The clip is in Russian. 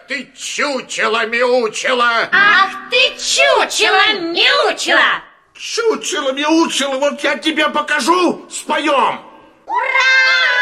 ты чучело-мяучело! Ах ты чучело-мяучело! Чучело-мяучело, вот я тебе покажу, споем!